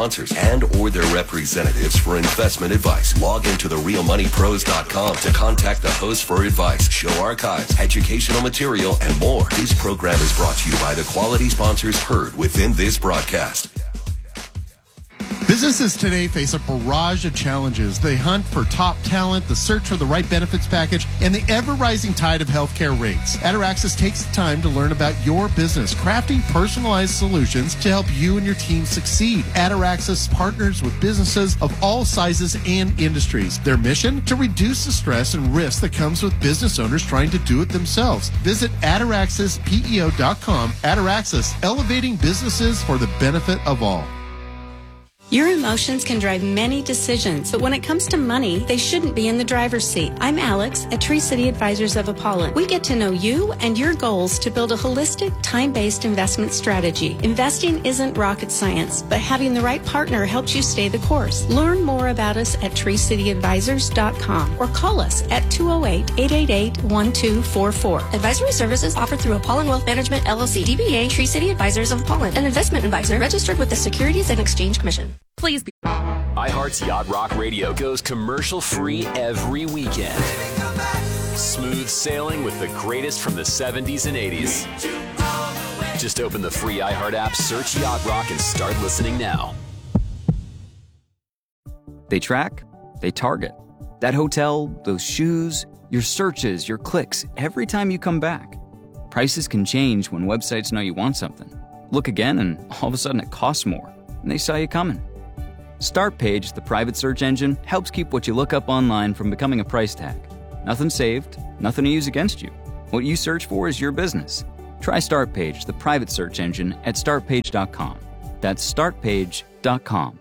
sponsors and or their representatives for investment advice. Log into therealmoneypros.com to contact the host for advice, show archives, educational material, and more. This program is brought to you by the quality sponsors heard within this broadcast. Businesses today face a barrage of challenges. They hunt for top talent, the search for the right benefits package, and the ever-rising tide of healthcare rates. Ataraxis takes the time to learn about your business, crafting personalized solutions to help you and your team succeed. Ataraxis partners with businesses of all sizes and industries. Their mission? To reduce the stress and risk that comes with business owners trying to do it themselves. Visit ataraxispeo.com. Ataraxis, elevating businesses for the benefit of all. Your emotions can drive many decisions, but when it comes to money, they shouldn't be in the driver's seat. I'm Alex at Tree City Advisors of Apollon. We get to know you and your goals to build a holistic, time-based investment strategy. Investing isn't rocket science, but having the right partner helps you stay the course. Learn more about us at treecityadvisors.com or call us at 208-888-1244. Advisory services offered through Apollon Wealth Management, LLC, DBA Tree City Advisors of Apollon, an investment advisor registered with the Securities and Exchange Commission. Please be. iHeart's Yacht Rock Radio goes commercial-free every weekend. Smooth sailing with the greatest from the 70s and 80s. Just open the free iHeart app, search Yacht Rock, and start listening now. They track, they target. That hotel, those shoes, your searches, your clicks, every time you come back. Prices can change when websites know you want something. Look again and all of a sudden it costs more, and they saw you coming. StartPage, the private search engine, helps keep what you look up online from becoming a price tag. Nothing saved, nothing to use against you. What you search for is your business. Try StartPage, the private search engine, at startpage.com. That's startpage.com.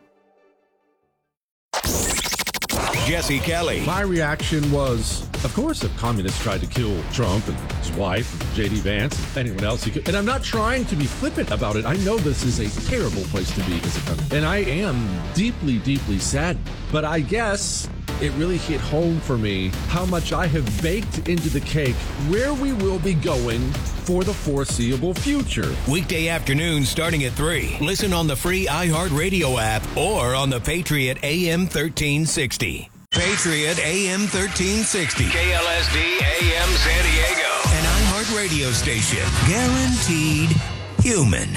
Jesse Kelly. My reaction was, of course, if communists tried to kill Trump and his wife, and J.D. Vance, and anyone else he could. And I'm not trying to be flippant about it. I know this is a terrible place to be as a country. And I am deeply, deeply sad. But I guess it really hit home for me how much I have baked into the cake where we will be going for the foreseeable future. Weekday afternoon starting at 3. Listen on the free iHeartRadio app or on the Patriot AM 1360. Patriot AM 1360. KLSD AM San Diego. An iHeart radio station. Guaranteed human.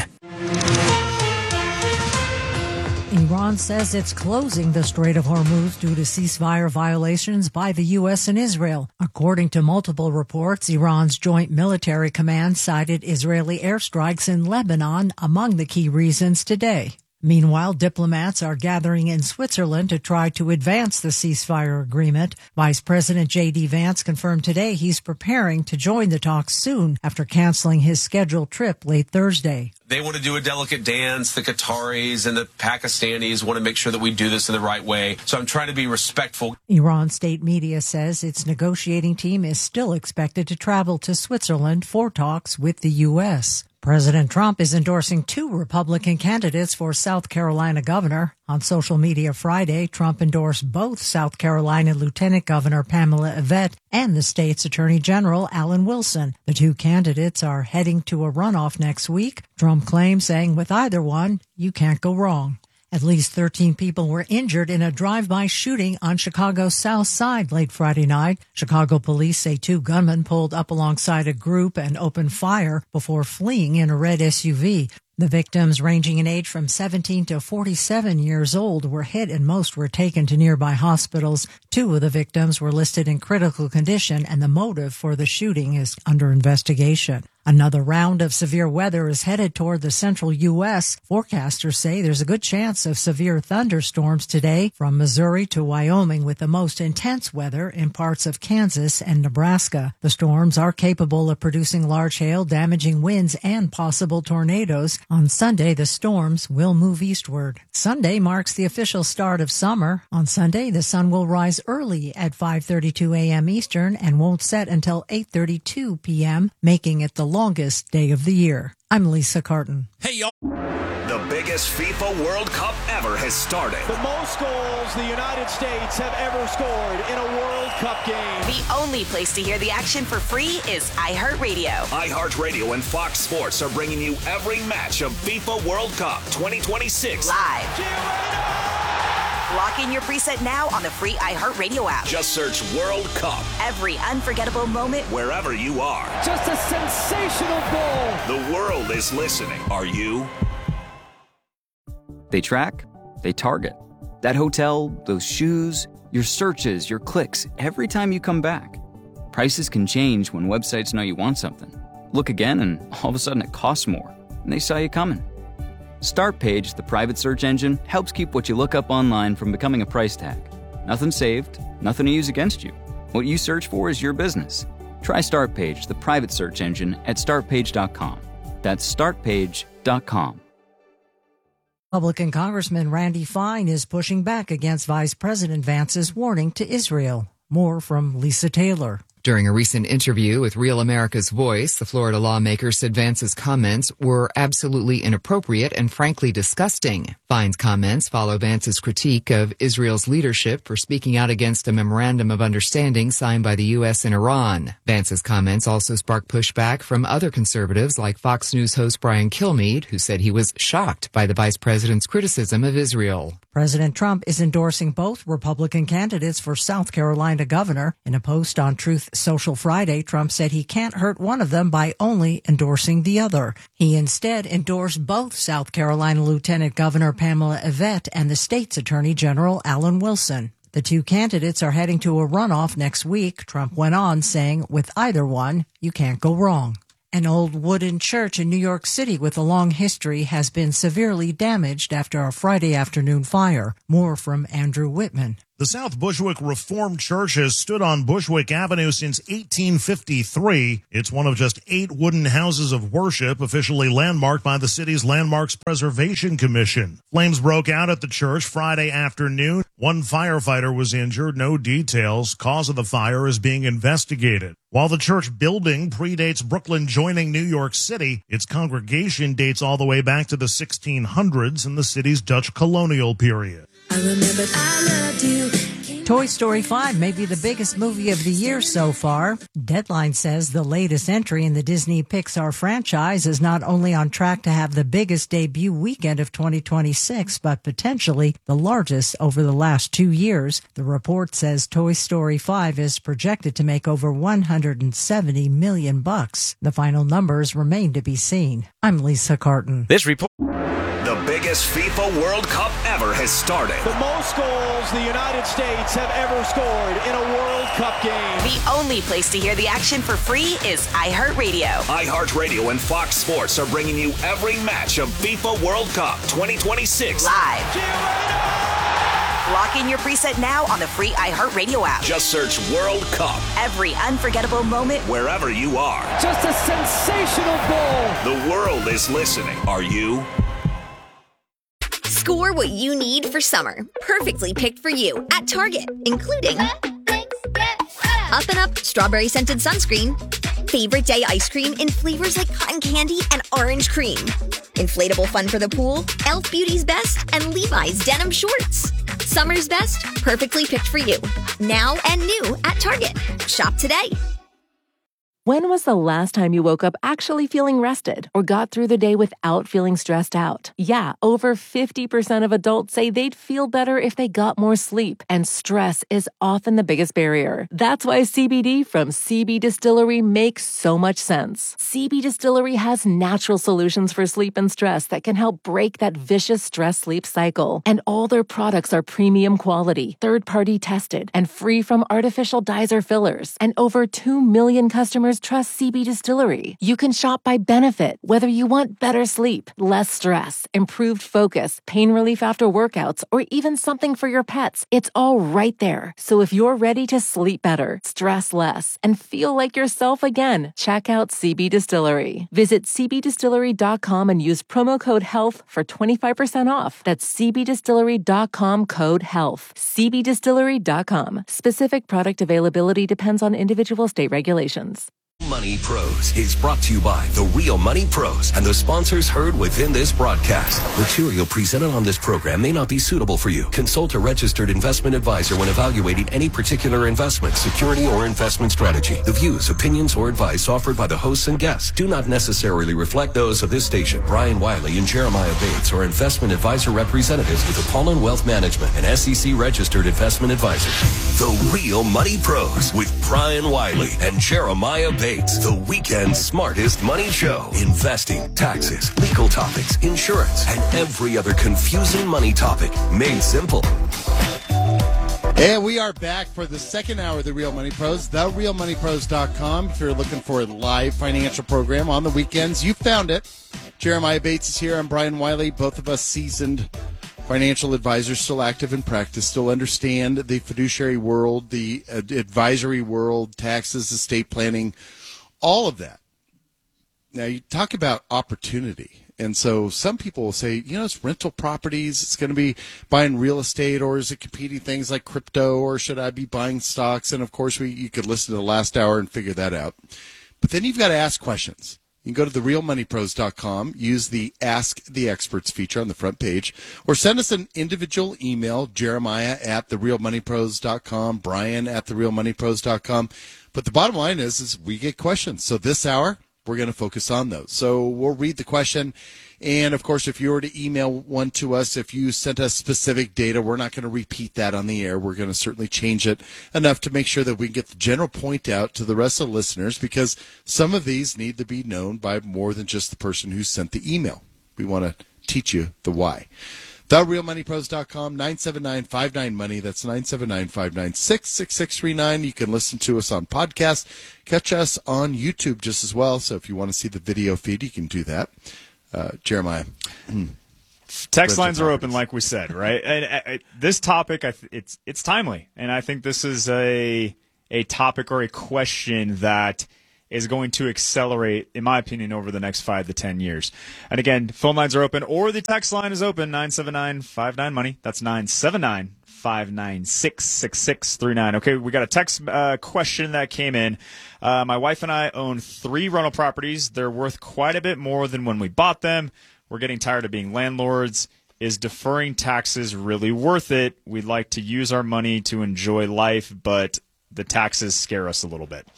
Iran says it's closing the Strait of Hormuz due to ceasefire violations by the U.S. and Israel. According to multiple reports, Iran's Joint Military Command cited Israeli airstrikes in Lebanon among the key reasons today. Meanwhile, diplomats are gathering in Switzerland to try to advance the ceasefire agreement. Vice President J.D. Vance confirmed today he's preparing to join the talks soon after canceling his scheduled trip late Thursday. They want to do a delicate dance. The Qataris and the Pakistanis want to make sure that we do this in the right way. So I'm trying to be respectful. Iran state media says its negotiating team is still expected to travel to Switzerland for talks with the U.S. President Trump is endorsing 2 Republican candidates for South Carolina governor. On social media Friday, Trump endorsed both South Carolina Lieutenant Governor Pamela Yvette and the state's Attorney General Alan Wilson. The 2 candidates are heading to a runoff next week. Trump claims saying with either one, you can't go wrong. At least 13 people were injured in a drive-by shooting on Chicago's South Side late Friday night. Chicago police say 2 gunmen pulled up alongside a group and opened fire before fleeing in a red SUV. The victims, ranging in age from 17 to 47 years old, were hit and most were taken to nearby hospitals. 2 of the victims were listed in critical condition, and the motive for the shooting is under investigation. Another round of severe weather is headed toward the central U.S. Forecasters say there's a good chance of severe thunderstorms today from Missouri to Wyoming, with the most intense weather in parts of Kansas and Nebraska. The storms are capable of producing large hail, damaging winds, and possible tornadoes. On Sunday, the storms will move eastward. Sunday marks the official start of summer. On Sunday, the sun will rise early at 5:32 a.m. Eastern and won't set until 8:32 p.m., making it the longest day of the year. I'm Lisa Carton. Hey, y'all. The biggest FIFA World Cup ever has started. The most goals the United States have ever scored in a World Cup game. The only place to hear the action for free is iHeartRadio. iHeartRadio and Fox Sports are bringing you every match of FIFA World Cup 2026 live. Lock in your preset now on the free iHeartRadio app. Just search World Cup. Every unforgettable moment, Wherever you are. Just a sensational ball. The world is listening. Are you? They track, they target. That hotel, those shoes, your searches, your clicks, every time you come back. Prices can change when websites know you want something. Look again and all of a sudden it costs more, and they saw you coming. Startpage, the private search engine, helps keep what you look up online from becoming a price tag. Nothing saved, nothing to use against you. What you search for is your business. Try Startpage, the private search engine, at startpage.com. That's startpage.com. Republican Congressman Randy Fine is pushing back against Vice President Vance's warning to Israel. More from Lisa Taylor. During a recent interview with Real America's Voice, the Florida lawmaker said Vance's comments were absolutely inappropriate and frankly disgusting. Fine's comments follow Vance's critique of Israel's leadership for speaking out against a memorandum of understanding signed by the U.S. and Iran. Vance's comments also sparked pushback from other conservatives like Fox News host Brian Kilmeade, who said he was shocked by the vice president's criticism of Israel. President Trump is endorsing both Republican candidates for South Carolina governor. In a post on Truth Social Friday, Trump said he can't hurt one of them by only endorsing the other. He instead endorsed both South Carolina Lieutenant Governor Pamela Yvette and the state's Attorney General Alan Wilson. The two candidates are heading to a runoff next week, Trump went on, saying, with either one, you can't go wrong. An old wooden church in New York City with a long history has been severely damaged after a Friday afternoon fire. More from Andrew Whitman. The South Bushwick Reformed Church has stood on Bushwick Avenue since 1853. It's one of just 8 wooden houses of worship officially landmarked by the city's Landmarks Preservation Commission. Flames broke out at the church Friday afternoon. One firefighter was injured. No details. Cause of the fire is being investigated. While the church building predates Brooklyn joining New York City, its congregation dates all the way back to the 1600s in the city's Dutch colonial period. I remembered I loved you. Toy Story 5 may be the biggest movie of the year so far. Deadline says the latest entry in the Disney Pixar franchise is not only on track to have the biggest debut weekend of 2026, but potentially the largest over the last 2 years. The report says Toy Story 5 is projected to make over $170 million. The final numbers remain to be seen. I'm Lisa Carton. This report. The biggest FIFA World Cup ever has started. The most goals the United States have ever scored in a World Cup game. The only place to hear the action for free is iHeartRadio. iHeartRadio and Fox Sports are bringing you every match of FIFA World Cup 2026 live. Lock in your preset now on the free iHeartRadio app. Just search World Cup. Every unforgettable moment, wherever you are. Just a sensational ball. The world is listening. Are you? Score what you need for summer. Perfectly picked for you at Target, including Up and Up strawberry scented sunscreen, favorite day ice cream in flavors like cotton candy and orange cream, inflatable fun for the pool, Elf Beauty's Best, and Levi's denim shorts. Summer's best, perfectly picked for you. Now and new at Target. Shop today. When was the last time you woke up actually feeling rested or got through the day without feeling stressed out? Yeah, over 50% of adults say they'd feel better if they got more sleep, and stress is often the biggest barrier. That's why CBD from CB Distillery makes so much sense. CB Distillery has natural solutions for sleep and stress that can help break that vicious stress-sleep cycle. And all their products are premium quality, third-party tested, and free from artificial dyes or fillers. And over 2 million customers trust CB Distillery. You can shop by benefit, whether you want better sleep, less stress, improved focus, pain relief after workouts, or even something for your pets. It's all right there. So if you're ready to sleep better, stress less, and feel like yourself again, check out CB Distillery. Visit cbdistillery.com and use promo code HEALTH for 25% off. That's cbdistillery.com code HEALTH. cbdistillery.com. Specific product availability depends on individual state regulations. Money Pros is brought to you by The Real Money Pros and the sponsors heard within this broadcast. Material presented on this program may not be suitable for you. Consult a registered investment advisor when evaluating any particular investment, security, or investment strategy. The views, opinions, or advice offered by the hosts and guests do not necessarily reflect those of this station. Brian Wiley and Jeremiah Bates are investment advisor representatives with Apollon Wealth Management, an SEC registered investment advisor. The Real Money Pros with Brian Wiley and Jeremiah Bates. The weekend's smartest money show. Investing, taxes, legal topics, insurance, and every other confusing money topic made simple. And we are back for the second hour of The Real Money Pros, therealmoneypros.com. If you're looking for a live financial program on the weekends, you found it. Jeremiah Bates is here. I'm Brian Wiley. Both of us seasoned financial advisors, still active in practice, still understand the fiduciary world, the advisory world, taxes, estate planning, all of that. Now, you talk about opportunity. And so some people will say, it's rental properties. It's going to be buying real estate, or is it competing things like crypto, or should I be buying stocks? And, of course, you could listen to the last hour and figure that out. But then you've got to ask questions. You can go to therealmoneypros.com, use the Ask the Experts feature on the front page, or send us an individual email, Jeremiah@therealmoneypros.com, Brian@therealmoneypros.com. But the bottom line is we get questions. So this hour, we're going to focus on those. So we'll read the question. And, of course, if you were to email one to us, if you sent us specific data, we're not going to repeat that on the air. We're going to certainly change it enough to make sure that we can get the general point out to the rest of the listeners, because some of these need to be known by more than just the person who sent the email. We want to teach you the why. TheRealMoneyPros.com, 979-59-MONEY. That's 979-596-6639. You can listen to us on podcast. Catch us on YouTube just as well. So if you want to see the video feed, you can do that. Jeremiah. Text lines are open, like we said, right? And this topic, it's timely, and I think this is a topic or a question that is going to accelerate, in my opinion, over the next 5 to 10 years. And again, phone lines are open, or the text line is open, 979-59-MONEY. That's 979-596-6639. Okay, we got a text question that came in. My wife and I own 3 rental properties. They're worth quite a bit more than when we bought them. We're getting tired of being landlords. Is deferring taxes really worth it? We'd like to use our money to enjoy life, but the taxes scare us a little bit.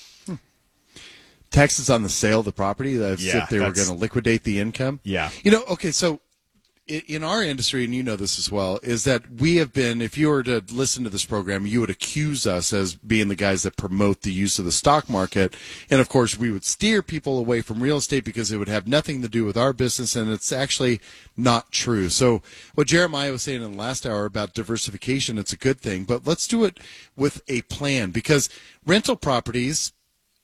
Taxes on the sale of the property, as if they were going to liquidate the income. Yeah. Okay, so in our industry, and you know this as well, is that we have been, if you were to listen to this program, you would accuse us as being the guys that promote the use of the stock market. And, of course, we would steer people away from real estate because it would have nothing to do with our business, and it's actually not true. So what Jeremiah was saying in the last hour about diversification, it's a good thing. But let's do it with a plan, because rental properties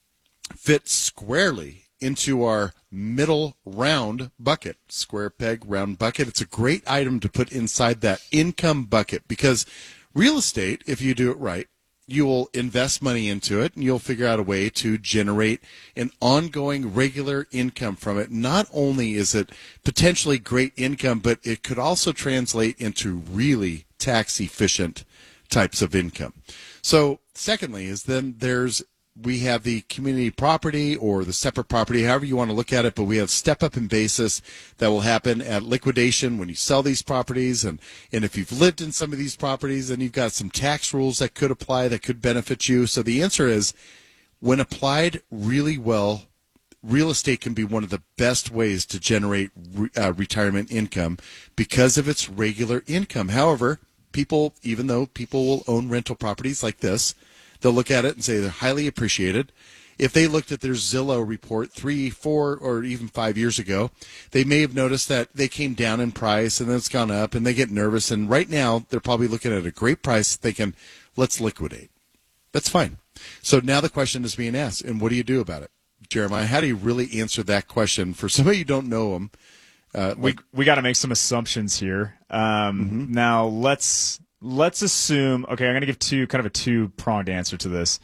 fit squarely into our middle round bucket, square peg, round bucket. It's a great item to put inside that income bucket, because real estate, if you do it right, you will invest money into it and you'll figure out a way to generate an ongoing regular income from it. Not only is it potentially great income, but it could also translate into really tax efficient types of income. So secondly is then we have the community property or the separate property, however you want to look at it, but we have step up in basis that will happen at liquidation when you sell these properties. And if you've lived in some of these properties, then you've got some tax rules that could apply that could benefit you. So the answer is, when applied really well, real estate can be one of the best ways to generate retirement income because of its regular income. However, even though people will own rental properties like this, they'll look at it and say they're highly appreciated. If they looked at their Zillow report 3, 4, or even 5 years ago, they may have noticed that they came down in price and then it's gone up, and they get nervous. And right now, they're probably looking at a great price thinking, let's liquidate. That's fine. So now the question is being asked, and what do you do about it? Jeremiah, how do you really answer that question for somebody you don't know them? We got to make some assumptions here. Now, let's assume, okay, I'm going to give kind of a two-pronged answer to this.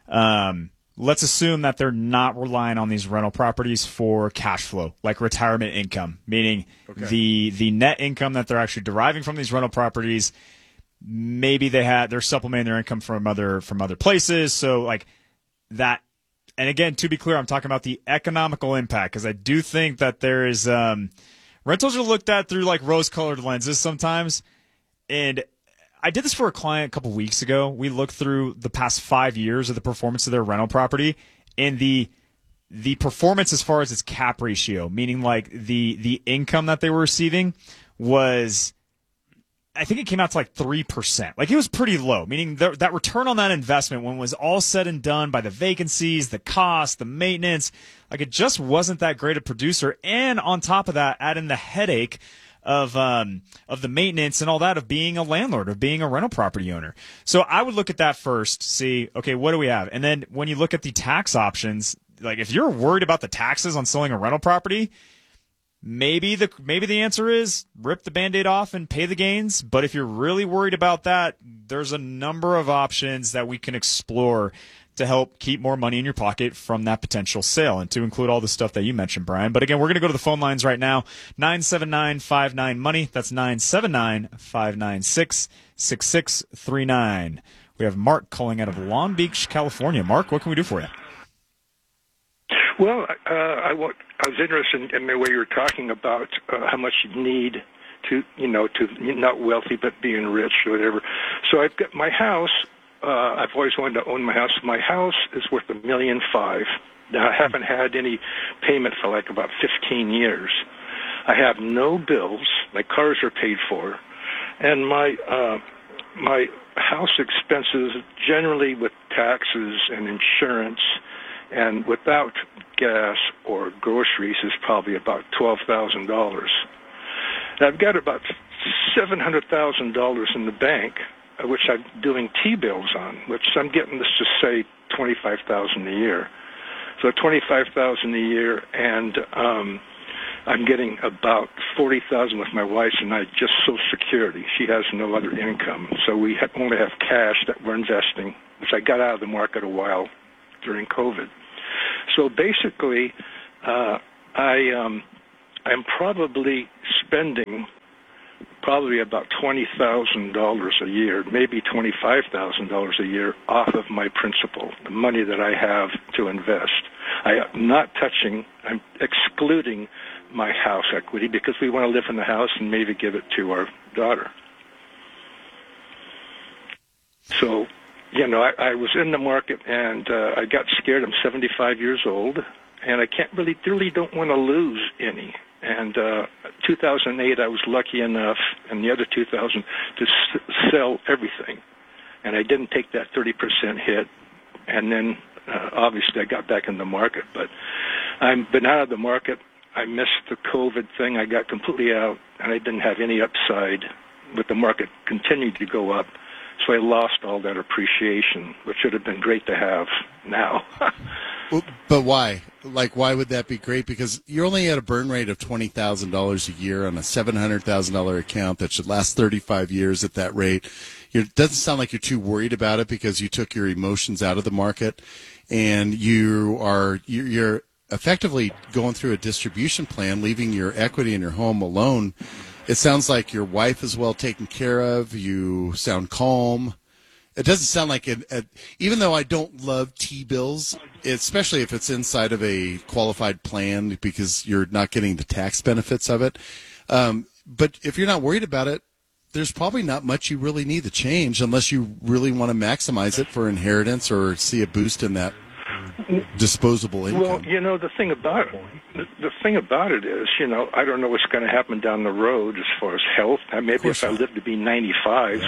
Let's assume that they're not relying on these rental properties for cash flow, like retirement income, meaning the net income that they're actually deriving from these rental properties. Maybe they're supplementing their income from other places. So like that And again, to be clear, I'm talking about the economical impact, because I do think that there is rentals are looked at through like rose-colored lenses sometimes. And I did this for a client a couple weeks ago. We looked through the past 5 years of the performance of their rental property, and the performance as far as its cap ratio, meaning like the income that they were receiving, was, I think it came out to like 3%. Like, it was pretty low, meaning that return on that investment, when it was all said and done by the vacancies, the cost, the maintenance, like, it just wasn't that great a producer. And on top of that, add in the headache of the maintenance and all that of being a landlord, of being a rental property owner. So I would look at that first, see, okay, what do we have? And then when you look at the tax options, like, if you're worried about the taxes on selling a rental property, maybe the answer is rip the Band-Aid off and pay the gains. But if you're really worried about that, there's a number of options that we can explore to help keep more money in your pocket from that potential sale, and to include all the stuff that you mentioned, Brian. But again, we're going to go to the phone lines right now. 979-59-MONEY. That's 979-596-6639. We have Mark calling out of Long Beach, California. Mark, what can we do for you? Well, I was interested in the way you were talking about how much you need to not wealthy but being rich or whatever. So I've got my house. I've always wanted to own my house. My house is worth $1.5 million. Now, I haven't had any payment for like about 15 years. I have no bills. My cars are paid for, and my house expenses, generally with taxes and insurance and without gas or groceries, is probably about $12,000. I've got about $700,000 in the bank, which I'm doing T-bills on, which I'm getting, let's just say, $25,000 a year. So $25,000 a year, and I'm getting about $40,000 with my wife and I, just Social Security. She has no other income, so we only have cash that we're investing, which I got out of the market a while during COVID. So basically, I'm probably spending about $20,000 a year, maybe $25,000 a year off of my principal, the money that I have to invest. I'm excluding my house equity because we want to live in the house and maybe give it to our daughter. So, I was in the market and I got scared. I'm 75 years old and I really don't want to lose any. And 2008, I was lucky enough, and the other 2000, to sell everything. And I didn't take that 30% hit. And then, obviously, I got back in the market. But I've been out of the market. I missed the COVID thing. I got completely out, and I didn't have any upside with the market continuing to go up. So I lost all that appreciation, which would have been great to have now. Well, but why? Like, why would that be great? Because you're only at a burn rate of $20,000 a year on a $700,000 account that should last 35 years at that rate. It doesn't sound like you're too worried about it because you took your emotions out of the market, and you're effectively going through a distribution plan, leaving your equity in your home alone. It sounds like your wife is well taken care of. You sound calm. It doesn't sound like it. Even though I don't love T-bills, especially if it's inside of a qualified plan because you're not getting the tax benefits of it. But if you're not worried about it, there's probably not much you really need to change unless you really want to maximize it for inheritance or see a boost in that disposable income. Well, the thing about it is, I don't know what's going to happen down the road as far as health. Maybe if I live to be 95,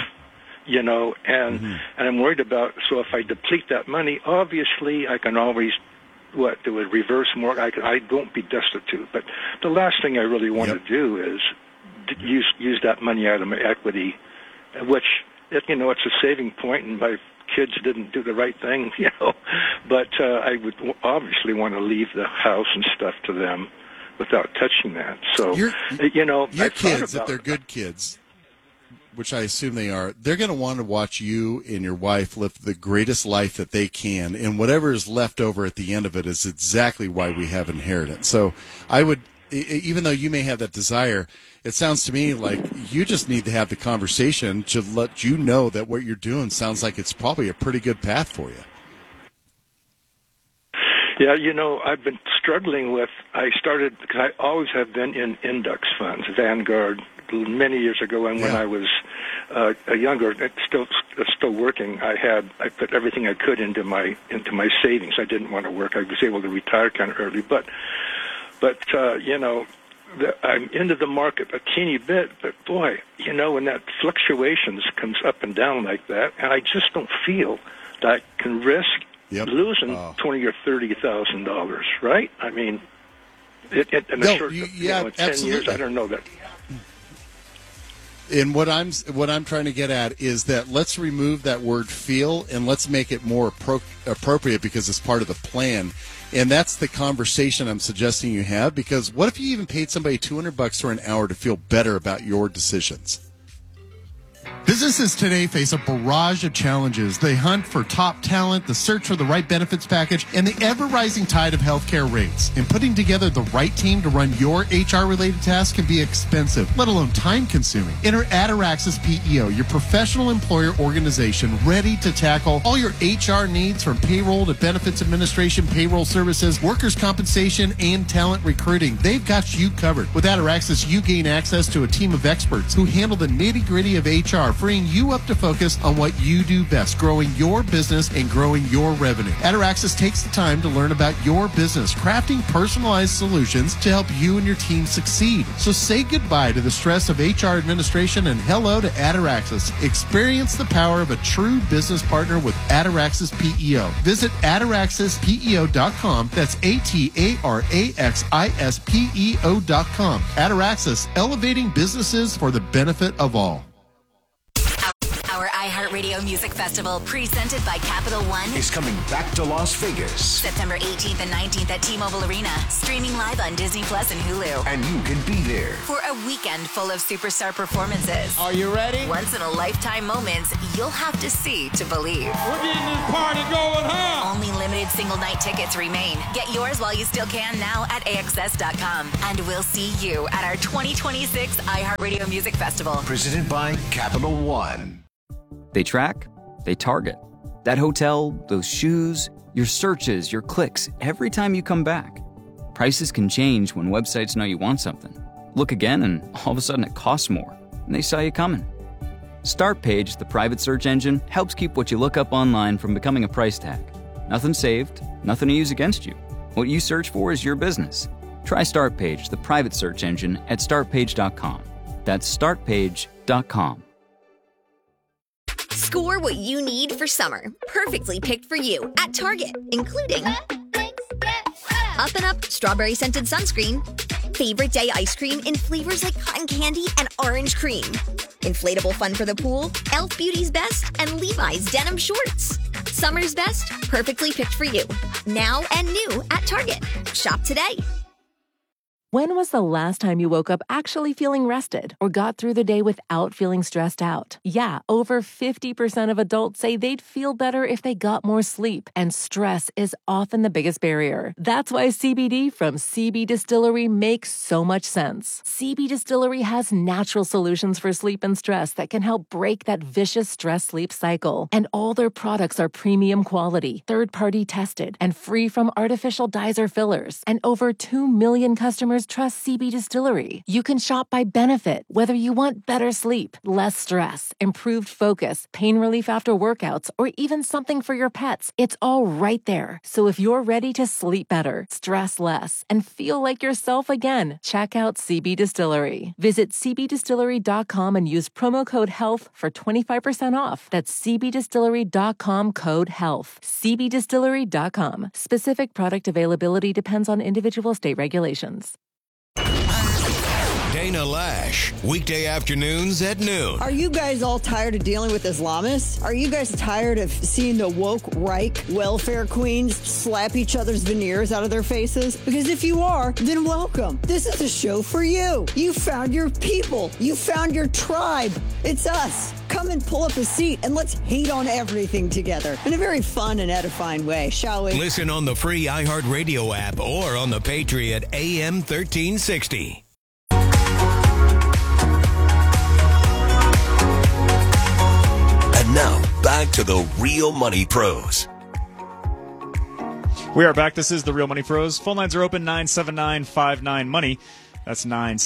and I'm worried about. So if I deplete that money, obviously I can always do a reverse mortgage. I won't be destitute. But the last thing I really want to do is use that money out of my equity, which it's a saving point, and my kids didn't do the right thing, but I would obviously want to leave the house and stuff to them without touching that. So, your kids, if they're good kids, which I assume they are, they're going to want to watch you and your wife live the greatest life that they can, and whatever is left over at the end of it is exactly why we have inheritance. So I would, even though you may have that desire, it sounds to me like you just need to have the conversation to let you know that what you're doing sounds like it's probably a pretty good path for you. Yeah, I've been struggling with, I started, because I always have been in index funds, Vanguard, many years ago, and when I was younger, still working, I put everything I could into my savings. I didn't want to work. I was able to retire kind of early, but I'm into the market a teeny bit, but boy, when that fluctuations comes up and down like that, and I just don't feel that I can risk losing $20,000 or $30,000, right? I mean, in 10 years, I don't know that. And what I'm trying to get at is that let's remove that word feel and let's make it more appropriate because it's part of the plan. And that's the conversation I'm suggesting you have, because what if you even paid somebody $200 for an hour to feel better about your decisions? Businesses today face a barrage of challenges. They hunt for top talent, the search for the right benefits package, and the ever-rising tide of healthcare rates. And putting together the right team to run your HR-related tasks can be expensive, let alone time-consuming. Enter Ataraxis PEO, your professional employer organization ready to tackle all your HR needs, from payroll to benefits administration, payroll services, workers' compensation, and talent recruiting. They've got you covered. With Ataraxis, you gain access to a team of experts who handle the nitty-gritty of HR, freeing you up to focus on what you do best, growing your business and growing your revenue. Ataraxis takes the time to learn about your business, crafting personalized solutions to help you and your team succeed. So say goodbye to the stress of HR administration and hello to Ataraxis. Experience the power of a true business partner with Ataraxis PEO. Visit ataraxispeo.com. That's ATARAXISPEO.com. Ataraxis, elevating businesses for the benefit of all. Our iHeartRadio Music Festival, presented by Capital One, is coming back to Las Vegas. September 18th and 19th at T-Mobile Arena, streaming live on Disney Plus and Hulu. And you can be there For a weekend full of superstar performances. Are you ready? Once-in-a-lifetime moments you'll have to see to believe. We're getting this party going, huh? Only limited single-night tickets remain. Get yours while you still can now at AXS.com. And we'll see you at our 2026 iHeartRadio Music Festival. Presented by Capital One. They track, they target. That hotel, those shoes, your searches, your clicks, every time you come back. Prices can change when websites know you want something. Look again and all of a sudden it costs more, and they saw you coming. Startpage, the private search engine, helps keep what you look up online from becoming a price tag. Nothing saved, nothing to use against you. What you search for is your business. Try Startpage, the private search engine, at startpage.com. That's startpage.com. Score what you need for summer, perfectly picked for you at Target, including Up and Up Strawberry Scented Sunscreen, Favorite Day Ice Cream in flavors like cotton candy and orange cream, Inflatable Fun for the Pool, Elf Beauty's Best, and Levi's Denim Shorts. Summer's best, perfectly picked for you. Now and new at Target. Shop today. When was the last time you woke up actually feeling rested or got through the day without feeling stressed out? Yeah, over 50% of adults say they'd feel better if they got more sleep, and stress is often the biggest barrier. That's why CBD from CB Distillery makes so much sense. CB Distillery has natural solutions for sleep and stress that can help break that vicious stress-sleep cycle. And all their products are premium quality, third-party tested, and free from artificial dyes or fillers. And over 2 million customers trust CB Distillery. You can shop by benefit, whether you want better sleep, less stress, improved focus, pain relief after workouts, or even something for your pets. It's all right there. So if you're ready to sleep better, stress less, and feel like yourself again, check out CB Distillery. Visit cbdistillery.com and use promo code HEALTH for 25% off. That's cbdistillery.com, code HEALTH. cbdistillery.com. Specific product availability depends on individual state regulations. Dana Lash, weekday afternoons at noon. Are you guys all tired of dealing with Islamists? Are you guys tired of seeing the woke Reich welfare queens slap each other's veneers out of their faces? Because if you are, then welcome. This is a show for you. You found your people. You found your tribe. It's us. Come and pull up a seat and let's hate on everything together in a very fun and edifying way, shall we? Listen on the free iHeartRadio app or on the Patriot AM 1360. And now, back to the Real Money Pros. We are back. This is the Real Money Pros. Phone lines are open, 979-59-MONEY. That's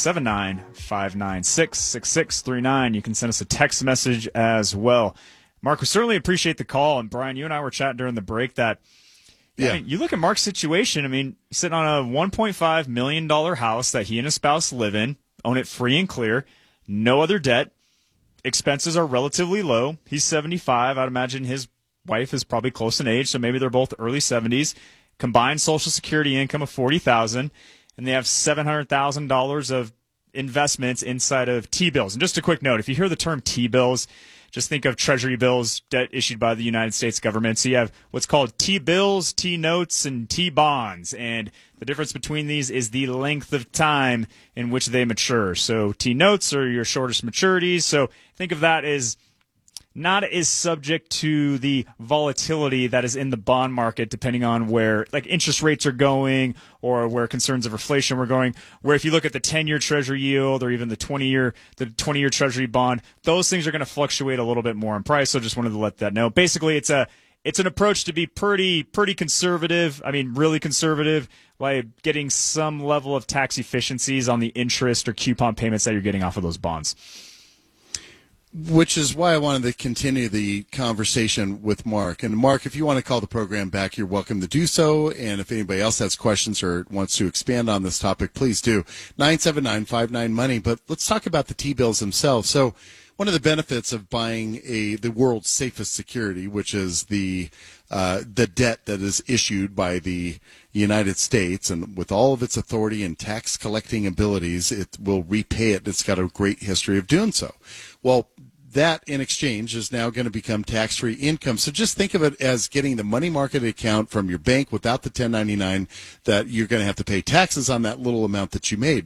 979-596-6639. You can send us a text message as well. Mark, we certainly appreciate the call. And Brian, you and I were chatting during the break that I mean, you look at Mark's situation. I mean, he's sitting on a $1.5 million house that he and his spouse live in, own it free and clear, no other debt. Expenses are relatively low. He's 75. I'd imagine his wife is probably close in age, so maybe they're both early 70s. Combined Social Security income of $40,000, and they have $700,000 of investments inside of T-bills. And just a quick note, if you hear the term T-bills, just think of Treasury bills, debt issued by the United States government. So you have what's called T-bills, T-notes, and T-bonds. And the difference between these is the length of time in which they mature. So T-notes are your shortest maturities. So think of that as not as subject to the volatility that is in the bond market, depending on where like interest rates are going or where concerns of inflation were going. Where if you look at the 10-year Treasury yield or even the 20-year Treasury bond, those things are going to fluctuate a little bit more in price. So just wanted to let that know. Basically, it's an approach to be pretty conservative. I mean, really conservative by getting some level of tax efficiencies on the interest or coupon payments that you're getting off of those bonds. Which is why I wanted to continue the conversation with Mark. And Mark, if you want to call the program back, you're welcome to do so. And if anybody else has questions or wants to expand on this topic, please do. 979-59-MONEY. But let's talk about the T-bills themselves. So one of the benefits of buying the world's safest security, which is the debt that is issued by the United States, and with all of its authority and tax collecting abilities, it will repay it. It's got a great history of doing so. Well, that in exchange is now going to become tax-free income. So just think of it as getting the money market account from your bank without the 1099 that you're going to have to pay taxes on that little amount that you made.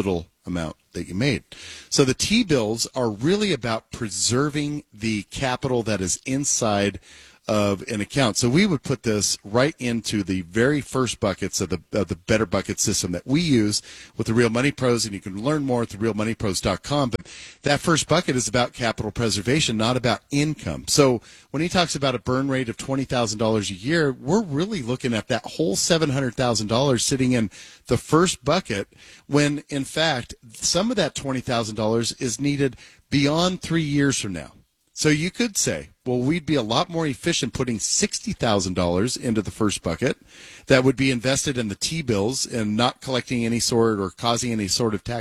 So the T-bills are really about preserving the capital that is inside of an account. So we would put this right into the very first buckets of the Better Bucket system that we use with the Real Money Pros, and you can learn more at therealmoneypros.com. But that first bucket is about capital preservation, not about income. So when he talks about a burn rate of $20,000 a year, we're really looking at that whole $700,000 sitting in the first bucket when, in fact, some of that $20,000 is needed beyond 3 years from now. So you could say, well, we'd be a lot more efficient putting $60,000 into the first bucket that would be invested in the T-bills and not collecting any sort or causing any sort of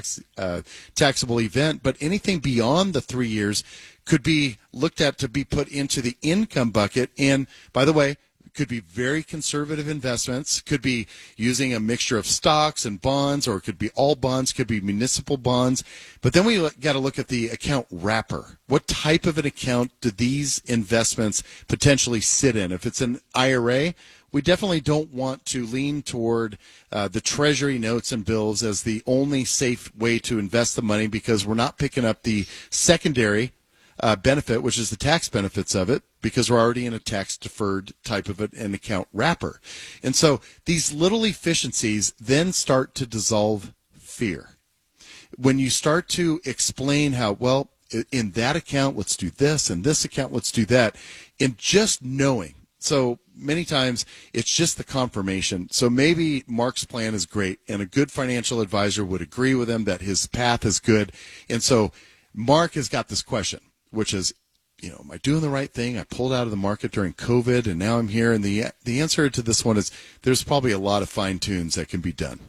taxable event. But anything beyond the 3 years could be looked at to be put into the income bucket. And by the way, could be very conservative investments, could be using a mixture of stocks and bonds, or it could be all bonds, could be municipal bonds. But then we got to look at the account wrapper. What type of an account do these investments potentially sit in? If it's an IRA, we definitely don't want to lean toward the Treasury notes and bills as the only safe way to invest the money, because we're not picking up the secondary benefit, which is the tax benefits of it, because we're already in a tax-deferred type of an account wrapper. And so these little efficiencies then start to dissolve fear. When you start to explain how, well, in that account, let's do this, and this account, let's do that, and just knowing. So many times it's just the confirmation. So maybe Mark's plan is great, and a good financial advisor would agree with him that his path is good. And so Mark has got this question, which is, am I doing the right thing? I pulled out of the market during COVID, and now I'm here. And the answer to this one is there's probably a lot of fine-tunes that can be done.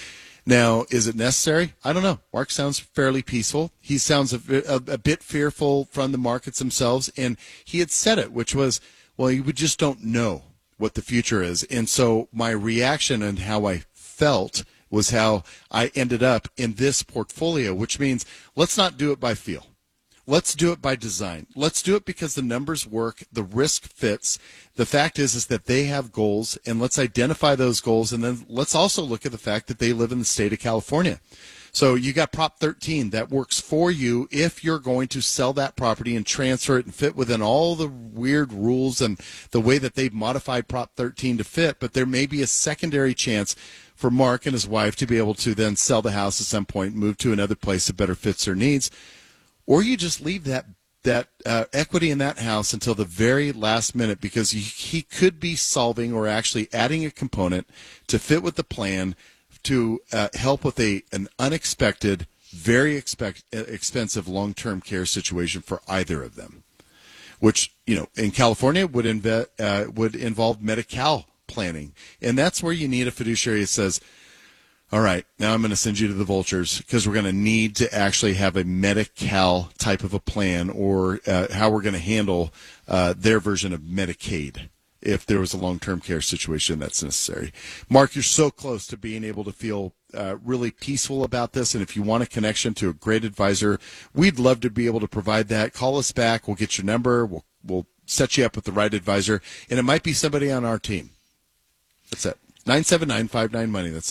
Now, is it necessary? I don't know. Mark sounds fairly peaceful. He sounds a bit fearful from the markets themselves, and he had said it, which was, well, you just don't know what the future is. And so my reaction and how I felt was how I ended up in this portfolio, which means let's not do it by feel. Let's do it by design. Let's do it because the numbers work, the risk fits. The fact is that they have goals, and let's identify those goals, and then let's also look at the fact that they live in the state of California. So you got Prop 13 that works for you if you're going to sell that property and transfer it and fit within all the weird rules and the way that they've modified Prop 13 to fit. But there may be a secondary chance for Mark and his wife to be able to then sell the house at some point, move to another place that better fits their needs. Or you just leave that that equity in that house until the very last minute, because he could be solving or actually adding a component to fit with the plan to help with an unexpected, very expensive long-term care situation for either of them, which, in California would involve Medi-Cal planning. And that's where you need a fiduciary that says, all right, now I'm going to send you to the vultures because we're going to need to actually have a Medi-Cal type of a plan, or how we're going to handle their version of Medicaid if there was a long-term care situation that's necessary. Mark, you're so close to being able to feel really peaceful about this, and if you want a connection to a great advisor, we'd love to be able to provide that. Call us back. We'll get your number. We'll set you up with the right advisor, and it might be somebody on our team. That's it. 979-59-MONEY. That's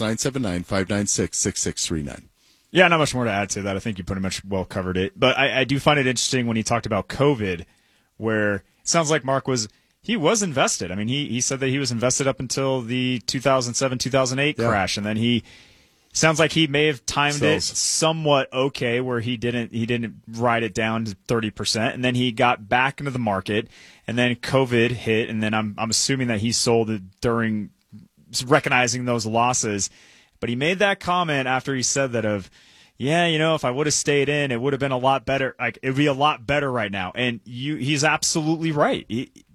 979-596-6639. Yeah, not much more to add to that. I think you pretty much well covered it. But I do find it interesting when he talked about COVID, where it sounds like Mark was invested. I mean, he said that he was invested up until the 2007-2008 crash, and then he sounds like he may have timed it somewhat okay, where he didn't write it down to 30%, and then he got back into the market, and then COVID hit, and then I'm assuming that he sold it during recognizing those losses. But he made that comment after he said that if I would have stayed in, it would have been a lot better. Like, it'd be a lot better right now. And he's absolutely right.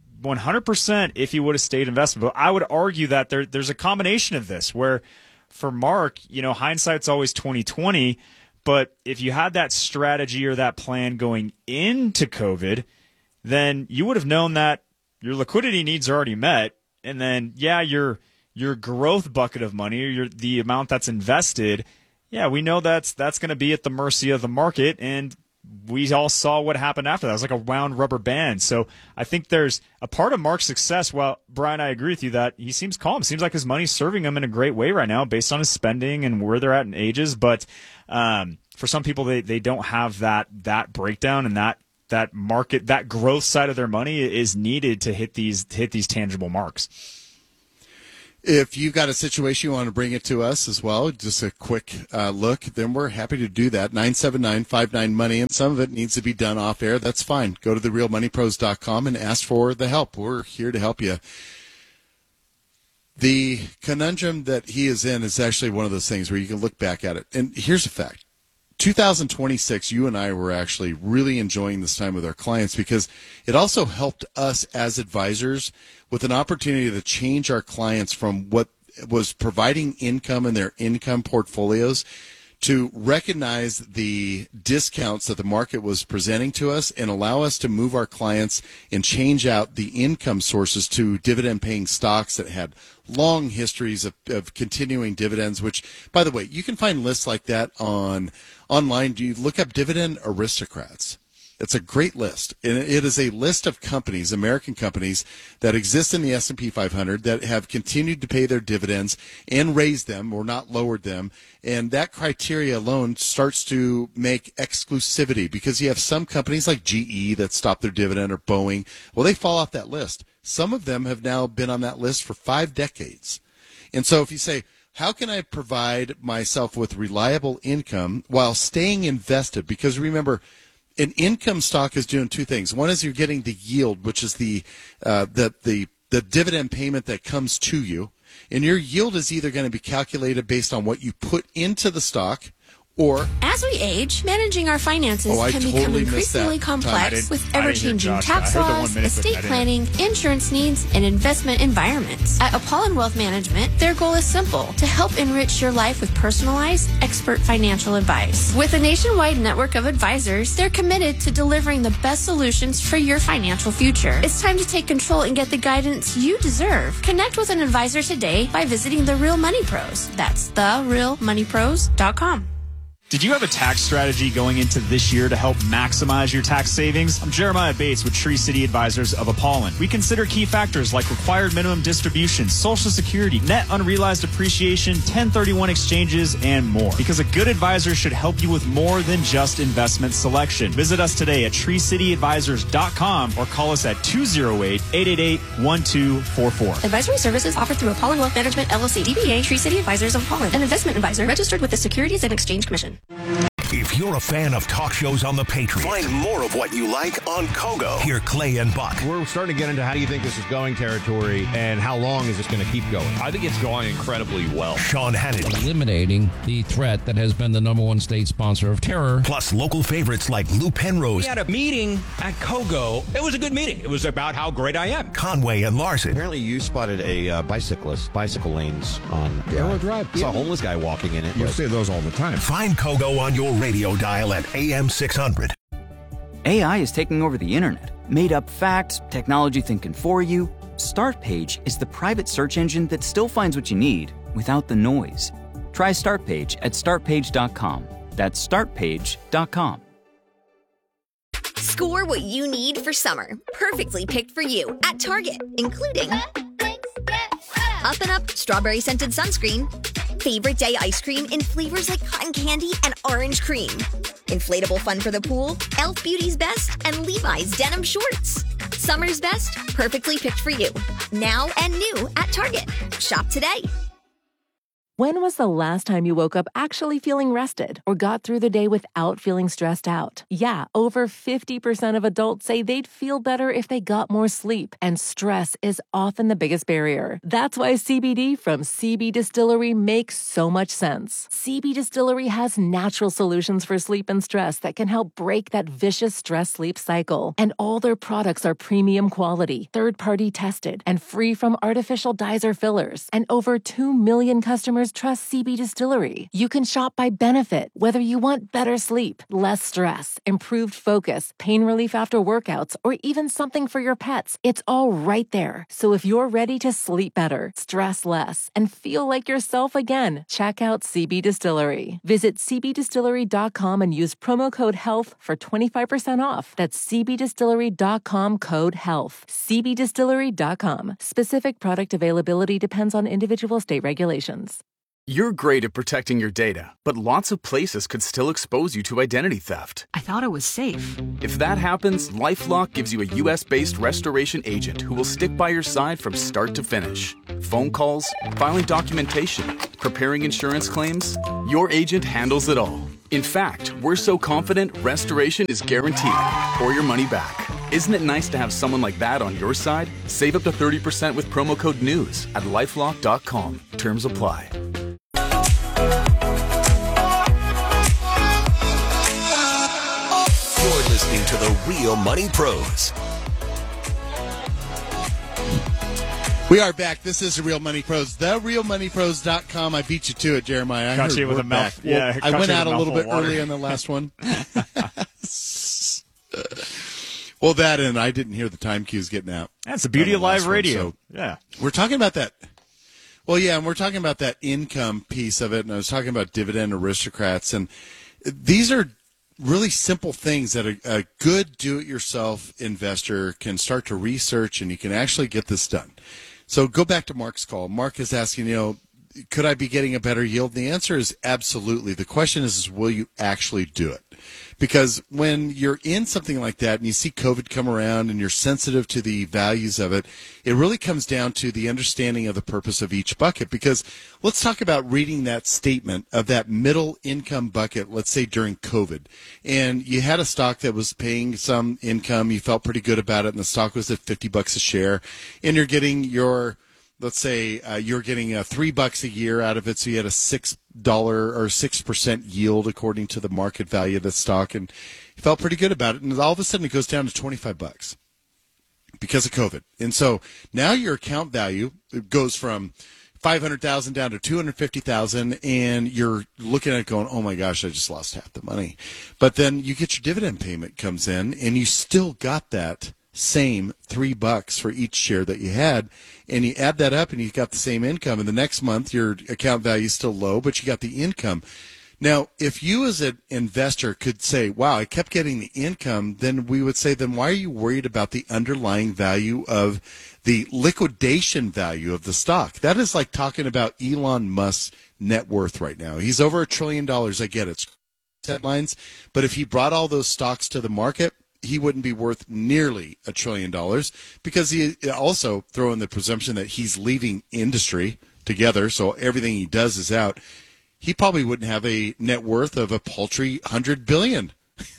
100% if he would have stayed invested. But I would argue that there's a combination of this where for Mark, hindsight's always 20/20. But if you had that strategy or that plan going into COVID, then you would have known that your liquidity needs are already met. And then, your growth bucket of money, or the amount that's invested, we know that's going to be at the mercy of the market, and we all saw what happened after that. It was like a wound rubber band. So I think there's a part of Mark's success. Well, Brian, I agree with you that he seems calm. Seems like his money's serving him in a great way right now based on his spending and where they're at in ages. But for some people, they don't have that breakdown, and that market, that growth side of their money is needed to hit these tangible marks. If you've got a situation you want to bring it to us as well, just a quick look, then we're happy to do that. 979-59-MONEY, and some of it needs to be done off air. That's fine. Go to therealmoneypros.com and ask for the help. We're here to help you. The conundrum that he is in is actually one of those things where you can look back at it. And here's a fact. 2026, you and I were actually really enjoying this time with our clients because it also helped us as advisors with an opportunity to change our clients from what was providing income in their income portfolios to recognize the discounts that the market was presenting to us and allow us to move our clients and change out the income sources to dividend-paying stocks that had long histories of continuing dividends, which, by the way, you can find lists like that online. Do you look up Dividend Aristocrats? It's a great list. And it is a list of companies, American companies, that exist in the S&P 500 that have continued to pay their dividends and raise them or not lowered them. And that criteria alone starts to make exclusivity because you have some companies like GE that stop their dividend or Boeing. Well, they fall off that list. Some of them have now been on that list for 5 decades. And so if you say, how can I provide myself with reliable income while staying invested? Because remember, an income stock is doing 2 things. One is you're getting the yield, which is the dividend payment that comes to you. And your yield is either going to be calculated based on what you put into the stock, or as we age, managing our finances can become increasingly complex with ever-changing tax laws, estate planning, insurance needs, and investment environments. At Apollon Wealth Management, their goal is simple: to help enrich your life with personalized, expert financial advice. With a nationwide network of advisors, they're committed to delivering the best solutions for your financial future. It's time to take control and get the guidance you deserve. Connect with an advisor today by visiting The Real Money Pros. That's therealmoneypros.com. Did you have a tax strategy going into this year to help maximize your tax savings? I'm Jeremiah Bates with Tree City Advisors of Apollon. We consider key factors like required minimum distribution, Social Security, net unrealized appreciation, 1031 exchanges, and more. Because a good advisor should help you with more than just investment selection. Visit us today at treecityadvisors.com or call us at 208-888-1244. Advisory services offered through Apollon Wealth Management, LLC, DBA Tree City Advisors of Apollon, an investment advisor registered with the Securities and Exchange Commission. If you're a fan of talk shows on the Patriot, Find more of what you like on Kogo. Hear Clay and Buck. We're starting to get into how do you think this is going territory and how long is this going to keep going? I think it's going incredibly well. Sean Hannity. Eliminating the threat that has been the number one state sponsor of terror. Plus local favorites like Lou Penrose. We had a meeting at Kogo. It was a good meeting. It was about how great I am. Conway and Larson. Apparently you spotted a bicycle lanes on Arrow Drive. Saw a homeless guy walking in it. You see those all the time. Find Kogo on your radio dial at AM 600. AI is taking over the internet. Made up facts, technology thinking for you. Startpage is the private search engine that still finds what you need without the noise. Try Startpage at startpage.com. That's startpage.com. Score what you need for summer. Perfectly picked for you at Target, including Up and Up strawberry scented sunscreen, favorite day ice cream in flavors like cotton candy and orange cream, inflatable fun for the pool, Elf Beauty's Best, and Levi's denim shorts. Summer's best, perfectly picked for you. Now and new at Target. Shop today. When was the last time you woke up actually feeling rested or got through the day without feeling stressed out? Yeah, over 50% of adults say they'd feel better if they got more sleep, and stress is often the biggest barrier. That's why CBD from CB Distillery makes so much sense. CB Distillery has natural solutions for sleep and stress that can help break that vicious stress-sleep cycle. And all their products are premium quality, third-party tested, and free from artificial dyes or fillers. And over 2 million customers trust CB Distillery. You can shop by benefit, whether you want better sleep, less stress, improved focus, pain relief after workouts, or even something for your pets. It's all right there. So if you're ready to sleep better, stress less, and feel like yourself again, check out CB Distillery. Visit cbdistillery.com and use promo code HEALTH for 25% off. That's cbdistillery.com code HEALTH. cbdistillery.com. Specific product availability depends on individual state regulations. You're great at protecting your data, but lots of places could still expose you to identity theft. I thought it was safe. If that happens, LifeLock gives you a U.S.-based restoration agent who will stick by your side from start to finish. Phone calls, filing documentation, preparing insurance claims, your agent handles it all. In fact, we're so confident restoration is guaranteed or your money back. Isn't it nice to have someone like that on your side? Save up to 30% with promo code NEWS at LifeLock.com. Terms apply. You're listening to The Real Money Pros. We are back. This is The Real Money Pros. TheRealMoneyPros.com. I beat you to it, Jeremiah. Caught you with a mouth. Yeah, I went out a little bit early on the last one. Well, that and I didn't hear the time cues getting out. That's the beauty of live radio. So yeah. We're talking about that. Well, yeah, and we're talking about that income piece of it, and I was talking about dividend aristocrats, and these are really simple things that a good do-it-yourself investor can start to research, and you can actually get this done. So go back to Mark's call. Mark is asking, could I be getting a better yield? And the answer is absolutely. The question is will you actually do it? Because when you're in something like that and you see COVID come around and you're sensitive to the values of it, it really comes down to the understanding of the purpose of each bucket. Because let's talk about reading that statement of that middle income bucket, let's say during COVID. And you had a stock that was paying some income. You felt pretty good about it, and the stock was at $50 a share. And you're getting your... Let's say you're getting $3 a year out of it, so you had a $6 or 6% yield according to the market value of the stock, and you felt pretty good about it. And all of a sudden, it goes down to $25 because of COVID. And so now your account value goes from $500,000 down to $250,000, and you're looking at it going, "Oh my gosh, I just lost half the money." But then you get your dividend payment comes in, and you still got that same $3 for each share that you had, and you add that up and you've got the same income, and the next month your account value is still low, but you got the income. Now, if you as an investor could say, wow, I kept getting the income, then we would say, then why are you worried about the underlying value of the liquidation value of the stock? That is like talking about Elon Musk's net worth right now. He's over $1 trillion. I get it. It's headlines, but if he brought all those stocks to the market, he wouldn't be worth nearly $1 trillion, because he also throw in the presumption that he's leaving industry together, so everything he does is out. he probably wouldn't have a net worth of a paltry $100 billion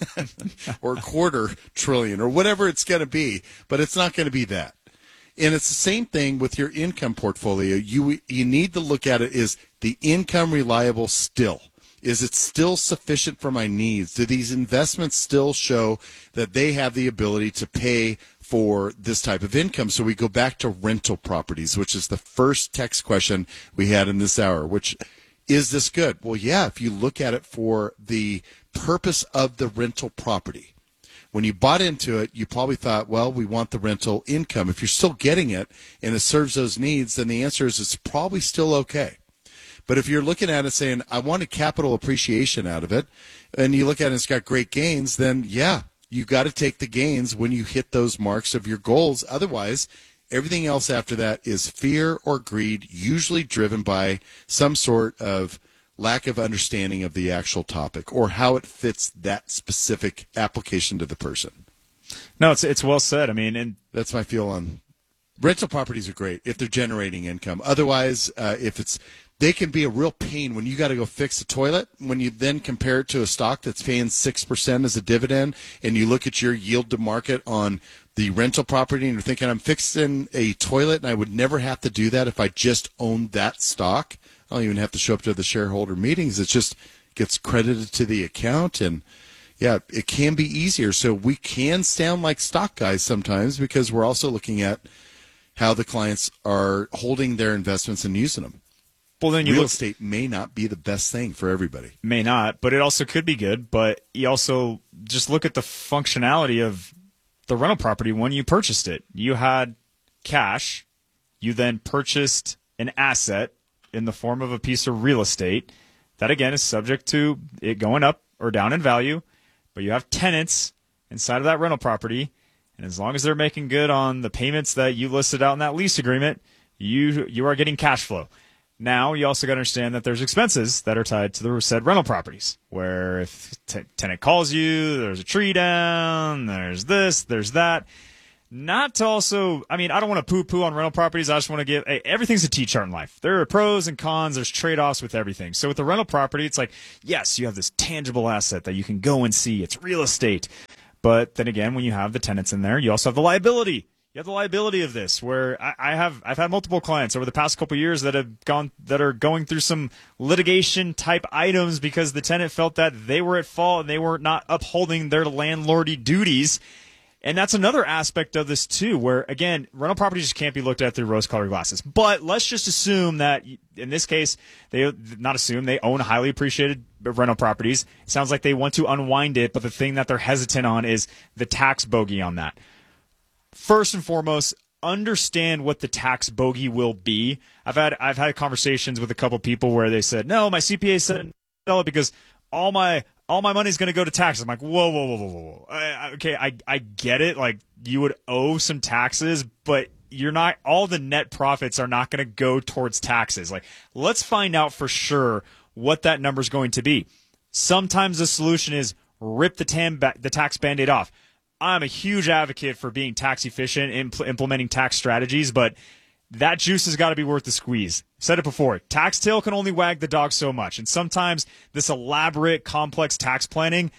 or $250 billion or whatever it's going to be, but it's not going to be that. And it's the same thing with your income portfolio. You need to look at it, is the income reliable still? Is it still sufficient for my needs? Do these investments still show that they have the ability to pay for this type of income? So we go back to rental properties, which is the first text question we had in this hour, which is this good? Well, yeah, if you look at it for the purpose of the rental property. When you bought into it, you probably thought, well, we want the rental income. If you're still getting it and it serves those needs, then the answer is it's probably still okay. But if you're looking at it saying, I want a capital appreciation out of it, and you look at it and it's got great gains, then yeah, you got to take the gains when you hit those marks of your goals. Otherwise, everything else after that is fear or greed, usually driven by some sort of lack of understanding of the actual topic or how it fits that specific application to the person. No, it's well said. I mean, and that's my feel on rental properties are great if they're generating income. Otherwise, they can be a real pain when you got to go fix a toilet. When you then compare it to a stock that's paying 6% as a dividend, and you look at your yield to market on the rental property, and you're thinking, I'm fixing a toilet, and I would never have to do that if I just owned that stock. I don't even have to show up to the shareholder meetings. It just gets credited to the account, and yeah, it can be easier. So we can sound like stock guys sometimes because we're also looking at how the clients are holding their investments and using them. Well, then real estate may not be the best thing for everybody. May not, but it also could be good. But you also just look at the functionality of the rental property when you purchased it. You had cash. You then purchased an asset in the form of a piece of real estate that, again, is subject to it going up or down in value. But you have tenants inside of that rental property, and as long as they're making good on the payments that you listed out in that lease agreement, you are getting cash flow. Now, you also got to understand that there's expenses that are tied to the said rental properties, where if tenant calls you, there's a tree down, there's this, there's that. Not to also, I mean, I don't want to poo-poo on rental properties. I just want to give, everything's a T-chart in life. There are pros and cons. There's trade-offs with everything. So with the rental property, it's like, yes, you have this tangible asset that you can go and see. It's real estate. But then again, when you have the tenants in there, you also have the liability. You have the liability of this, where I've had multiple clients over the past couple of years that are going through some litigation type items because the tenant felt that they were at fault and they were not upholding their landlordy duties. And that's another aspect of this too, where again, rental properties just can't be looked at through rose-colored glasses. But let's just assume that in this case, they own highly appreciated rental properties. It sounds like they want to unwind it, but the thing that they're hesitant on is the tax bogey on that. First and foremost, understand what the tax bogey will be. I've had conversations with a couple people where they said, no, my CPA said sell it because all my money is going to go to taxes. I'm like, whoa. Okay, I get it. Like, you would owe some taxes, but you're not, all the net profits are not going to go towards taxes. Like, let's find out for sure what that number is going to be. Sometimes the solution is rip the tax Band-Aid off. I'm a huge advocate for being tax efficient, implementing tax strategies, but that juice has got to be worth the squeeze. Said it before, tax tail can only wag the dog so much. And sometimes this elaborate, complex tax planning,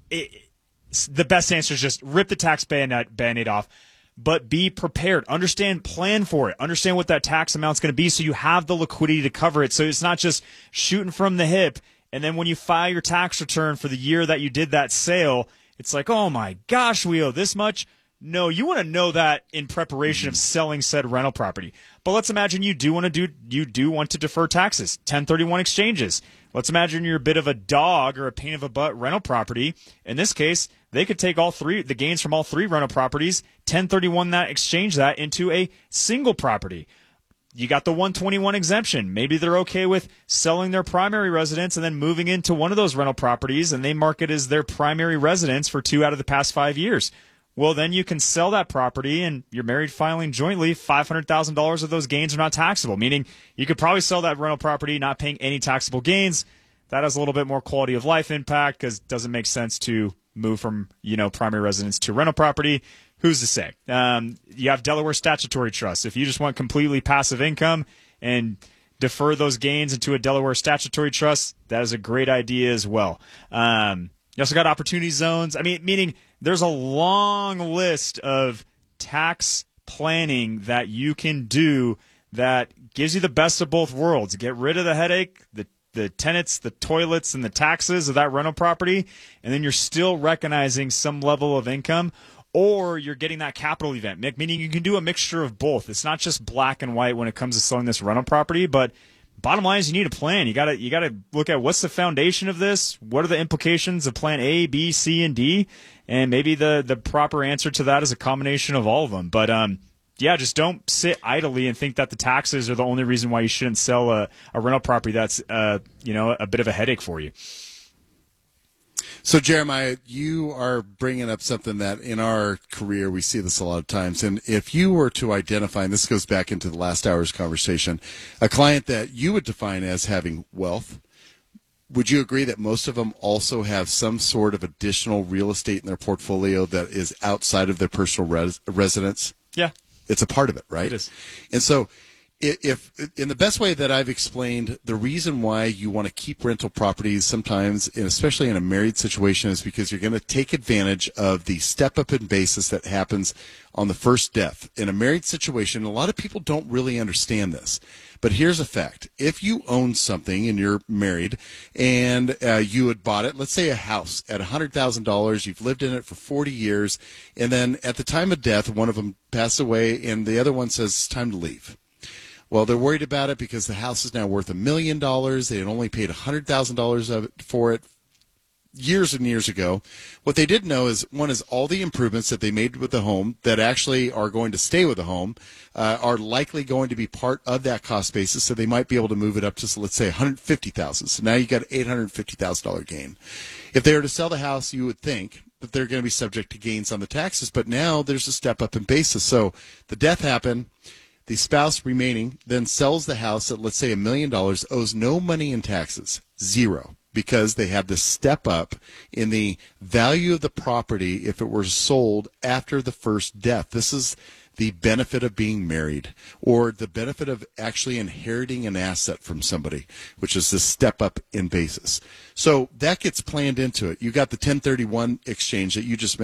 the best answer is just rip the tax Band-Aid off, but be prepared. Plan for it. Understand what that tax amount's going to be so you have the liquidity to cover it. So it's not just shooting from the hip, and then when you file your tax return for the year that you did that sale, it's like, oh my gosh, we owe this much. No, you want to know that in preparation of selling said rental property. But let's imagine you do want to defer taxes, 1031 exchanges. Let's imagine you're a bit of a dog or a pain of a butt rental property. In this case, they could take the gains from all three rental properties, 1031 that, exchange that into a single property. You got the 121 exemption. Maybe they're okay with selling their primary residence and then moving into one of those rental properties, and they mark it as their primary residence for 2 out of the past 5 years. Well, then you can sell that property, and you're married filing jointly. $500,000 of those gains are not taxable, meaning you could probably sell that rental property not paying any taxable gains. That has a little bit more quality of life impact because it doesn't make sense to move from primary residence to rental property. Who's to say? You have Delaware statutory trusts. If you just want completely passive income and defer those gains into a Delaware statutory trust, that is a great idea as well. You also got opportunity zones. I mean, meaning there's a long list of tax planning that you can do that gives you the best of both worlds. Get rid of the headache, the tenants, the toilets, and the taxes of that rental property, and then you're still recognizing some level of income, or you're getting that capital event, meaning you can do a mixture of both. It's not just black and white when it comes to selling this rental property, but bottom line is you need a plan. You gotta look at what's the foundation of this, what are the implications of plan A, B, C, and D, and maybe the proper answer to that is a combination of all of them. But yeah, just don't sit idly and think that the taxes are the only reason why you shouldn't sell a rental property that's a bit of a headache for you. So, Jeremiah, you are bringing up something that in our career we see this a lot of times. And if you were to identify, and this goes back into the last hour's conversation, a client that you would define as having wealth, would you agree that most of them also have some sort of additional real estate in their portfolio that is outside of their personal residence? Yeah. It's a part of it, right? It is. And so if in the best way that I've explained, the reason why you want to keep rental properties sometimes, and especially in a married situation, is because you're going to take advantage of the step-up in basis that happens on the first death. In a married situation, a lot of people don't really understand this. But here's a fact. If you own something and you're married and you had bought it, let's say a house at $100,000, you've lived in it for 40 years, and then at the time of death, one of them passed away and the other one says it's time to leave. Well, they're worried about it because the house is now worth $1 million. They had only paid $100,000 for it years and years ago. What they didn't know is, one is all the improvements that they made with the home that actually are going to stay with the home are likely going to be part of that cost basis, so they might be able to move it up to, let's say, $150,000. So now you got an $850,000 gain. If they were to sell the house, you would think that they're going to be subject to gains on the taxes, but now there's a step up in basis. So the death happened. The spouse remaining then sells the house at, let's say, $1 million, owes no money in taxes, zero, because they have this step up in the value of the property if it were sold after the first death. This is the benefit of being married, or the benefit of actually inheriting an asset from somebody, which is this step up in basis. So that gets planned into it. You got the 1031 exchange that you just mentioned.